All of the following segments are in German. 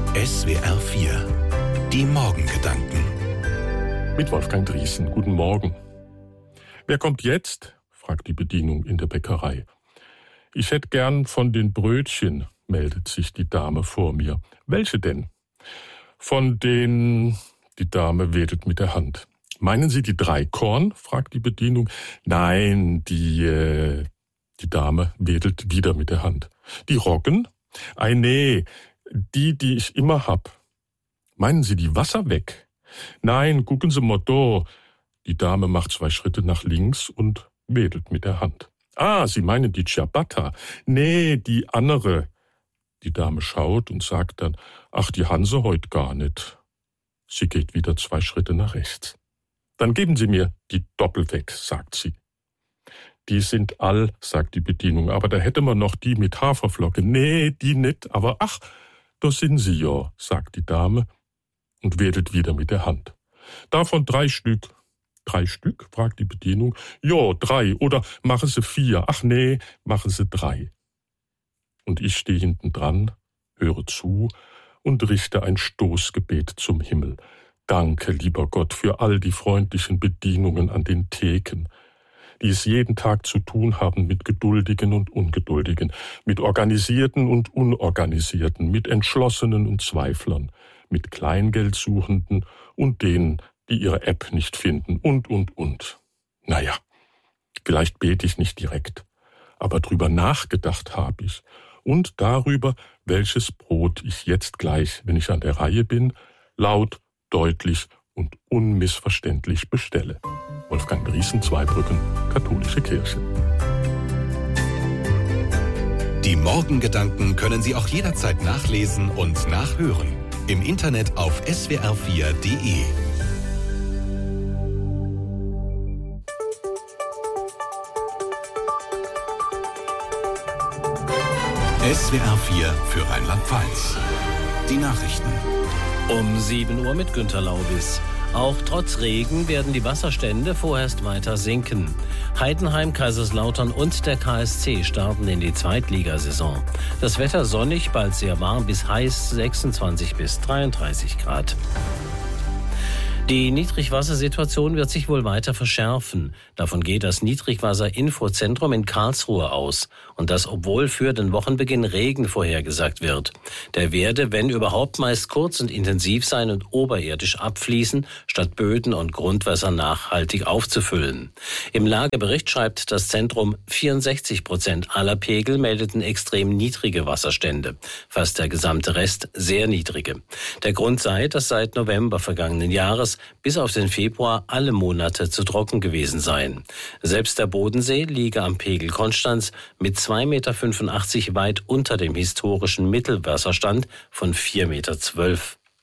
SWR 4 Die Morgengedanken Mit Wolfgang Driesen. Guten Morgen. Wer kommt jetzt? Fragt die Bedienung in der Bäckerei. Ich hätte gern von den Brötchen, meldet sich die Dame vor mir. Welche denn? Von den... Die Dame wedelt mit der Hand. Meinen Sie die Dreikorn? Fragt die Bedienung. Nein, die Dame wedelt wieder mit der Hand. Die Roggen? Ei, nee, die ich immer hab. Meinen Sie die Wasserweg? Nein, gucken Sie mal da. Die Dame macht 2 Schritte nach links und wedelt mit der Hand. Ah, Sie meinen die Ciabatta? Nee, die andere. Die Dame schaut und sagt dann, ach, die han sie heut gar nicht. Sie geht wieder 2 Schritte nach rechts. Dann geben Sie mir die Doppelweg, sagt sie. Die sind all, sagt die Bedienung, aber da hätte man noch die mit Haferflocke. Nee, die nicht, aber ach, da sind sie ja, sagt die Dame und wedelt wieder mit der Hand. Davon 3 Stück. 3 Stück, fragt die Bedienung. Ja, 3, oder machen Sie 4. Ach nee, machen Sie 3. Und ich stehe hinten dran, höre zu und richte ein Stoßgebet zum Himmel. Danke, lieber Gott, für all die freundlichen Bedienungen an den Theken, die es jeden Tag zu tun haben mit Geduldigen und Ungeduldigen, mit Organisierten und Unorganisierten, mit Entschlossenen und Zweiflern, mit Kleingeldsuchenden und denen, die ihre App nicht finden und. Naja, vielleicht bete ich nicht direkt, aber drüber nachgedacht habe ich und darüber, welches Brot ich jetzt gleich, wenn ich an der Reihe bin, laut, deutlich und unmissverständlich bestelle. Wolfgang Driesen, Zweibrücken, Katholische Kirche. Die Morgengedanken können Sie auch jederzeit nachlesen und nachhören. Im Internet auf swr4.de. SWR 4 für Rheinland-Pfalz. Die Nachrichten. Um 7 Uhr mit Günter Laubis. Auch trotz Regen werden die Wasserstände vorerst weiter sinken. Heidenheim, Kaiserslautern und der KSC starten in die Zweitligasaison. Das Wetter sonnig, bald sehr warm bis heiß, 26 bis 33 Grad. Die Niedrigwassersituation wird sich wohl weiter verschärfen. Davon geht das Niedrigwasser-Infozentrum in Karlsruhe aus. Und das, obwohl für den Wochenbeginn Regen vorhergesagt wird. Der werde, wenn überhaupt, meist kurz und intensiv sein und oberirdisch abfließen, statt Böden und Grundwasser nachhaltig aufzufüllen. Im Lagebericht schreibt das Zentrum, 64% aller Pegel meldeten extrem niedrige Wasserstände. Fast der gesamte Rest sehr niedrige. Der Grund sei, dass seit November vergangenen Jahres bis auf den Februar alle Monate zu trocken gewesen seien. Selbst der Bodensee liege am Pegel Konstanz mit 2,85 Meter weit unter dem historischen Mittelwasserstand von 4,12 Meter.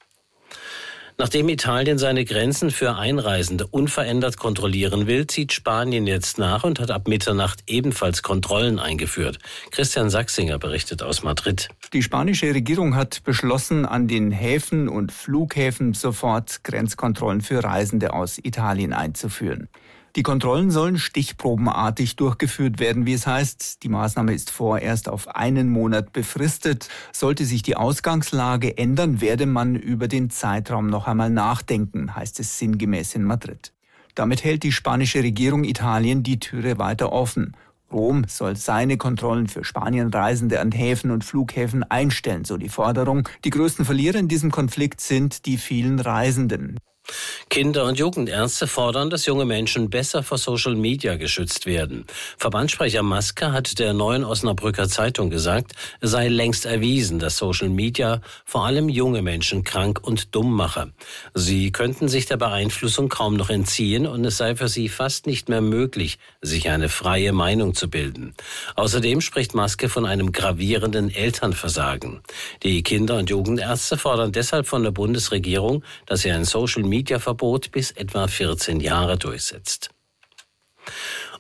Nachdem Italien seine Grenzen für Einreisende unverändert kontrollieren will, zieht Spanien jetzt nach und hat ab Mitternacht ebenfalls Kontrollen eingeführt. Christian Sachsinger berichtet aus Madrid. Die spanische Regierung hat beschlossen, an den Häfen und Flughäfen sofort Grenzkontrollen für Reisende aus Italien einzuführen. Die Kontrollen sollen stichprobenartig durchgeführt werden, wie es heißt. Die Maßnahme ist vorerst auf 1 Monat befristet. Sollte sich die Ausgangslage ändern, werde man über den Zeitraum noch einmal nachdenken, heißt es sinngemäß in Madrid. Damit hält die spanische Regierung Italien die Türe weiter offen. Rom soll seine Kontrollen für Spanienreisende an Häfen und Flughäfen einstellen, so die Forderung. Die größten Verlierer in diesem Konflikt sind die vielen Reisenden. Kinder- und Jugendärzte fordern, dass junge Menschen besser vor Social Media geschützt werden. Verbandssprecher Maske hat der Neuen Osnabrücker Zeitung gesagt, es sei längst erwiesen, dass Social Media vor allem junge Menschen krank und dumm mache. Sie könnten sich der Beeinflussung kaum noch entziehen und es sei für sie fast nicht mehr möglich, sich eine freie Meinung zu bilden. Außerdem spricht Maske von einem gravierenden Elternversagen. Die Kinder- und Jugendärzte fordern deshalb von der Bundesregierung, dass sie ein Social-Media-Verbot bis etwa 14 Jahre durchsetzt.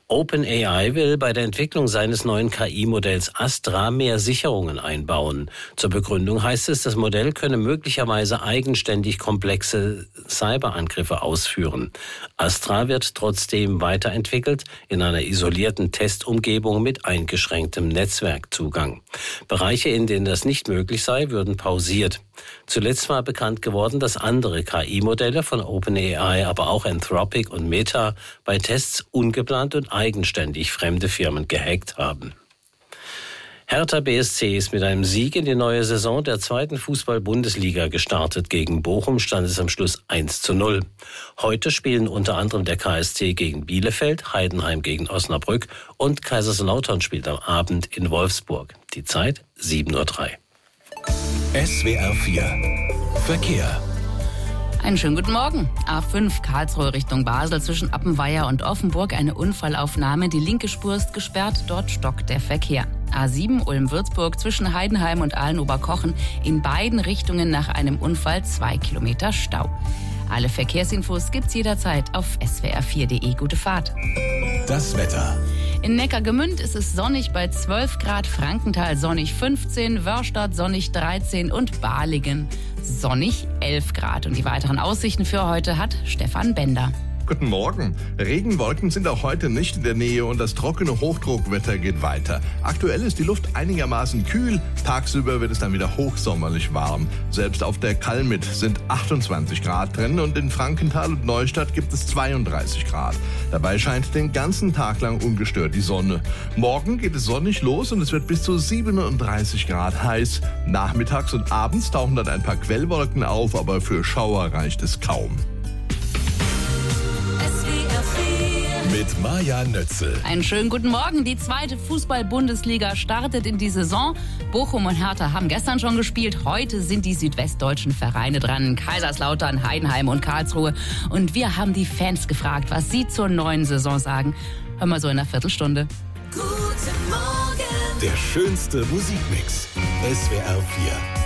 OpenAI will bei der Entwicklung seines neuen KI-Modells Astra mehr Sicherungen einbauen. Zur Begründung heißt es, das Modell könne möglicherweise eigenständig komplexe Cyberangriffe ausführen. Astra wird trotzdem weiterentwickelt in einer isolierten Testumgebung mit eingeschränktem Netzwerkzugang. Bereiche, in denen das nicht möglich sei, würden pausiert. Zuletzt war bekannt geworden, dass andere KI-Modelle von OpenAI, aber auch Anthropic und Meta bei Tests ungeplant und eigenständig fremde Firmen gehackt haben. Hertha BSC ist mit einem Sieg in die neue Saison der 2. Fußball-Bundesliga gestartet. Gegen Bochum stand es am Schluss 1:0. Heute spielen unter anderem der KSC gegen Bielefeld, Heidenheim gegen Osnabrück und Kaiserslautern spielt am Abend in Wolfsburg. Die Zeit 7:03 Uhr. SWR 4 Verkehr. Einen schönen guten Morgen. A5 Karlsruhe Richtung Basel zwischen Appenweier und Offenburg eine Unfallaufnahme. Die linke Spur ist gesperrt, dort stockt der Verkehr. A7 Ulm-Würzburg zwischen Heidenheim und Aalen-Oberkochen in beiden Richtungen nach einem Unfall 2 Kilometer Stau. Alle Verkehrsinfos gibt's jederzeit auf swr4.de. Gute Fahrt. Das Wetter. In Neckargemünd ist es sonnig bei 12 Grad, Frankenthal sonnig 15, Wörstadt sonnig 13 und Balingen sonnig 11 Grad. Und die weiteren Aussichten für heute hat Stefan Bender. Guten Morgen. Regenwolken sind auch heute nicht in der Nähe und das trockene Hochdruckwetter geht weiter. Aktuell ist die Luft einigermaßen kühl, tagsüber wird es dann wieder hochsommerlich warm. Selbst auf der Kalmit sind 28 Grad drin und in Frankenthal und Neustadt gibt es 32 Grad. Dabei scheint den ganzen Tag lang ungestört die Sonne. Morgen geht es sonnig los und es wird bis zu 37 Grad heiß. Nachmittags und abends tauchen dann ein paar Quellwolken auf, aber für Schauer reicht es kaum. Mit Maja Nötzel. Einen schönen guten Morgen. Die 2. Fußball-Bundesliga startet in die Saison. Bochum und Hertha haben gestern schon gespielt. Heute sind die südwestdeutschen Vereine dran. Kaiserslautern, Heidenheim und Karlsruhe. Und wir haben die Fans gefragt, was sie zur neuen Saison sagen. Hören wir so in einer Viertelstunde. Guten Morgen. Der schönste Musikmix. SWR 4.